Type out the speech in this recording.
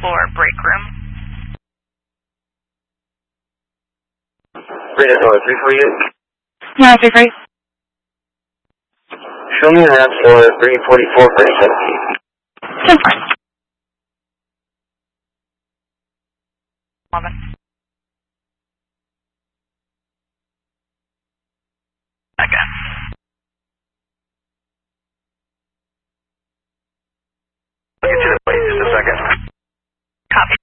for break room. Bring it over 348. Yeah, 348. Show me a map for 344 for 17. 10-5. 11.